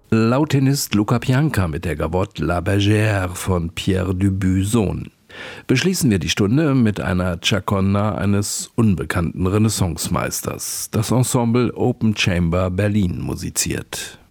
Lautenist Luca Pianka mit der Gavotte La Bergère von Pierre Dubuisson. Beschließen wir die Stunde mit einer Chaconda eines unbekannten Renaissancemeisters. Das Ensemble Open Chamber Berlin musiziert.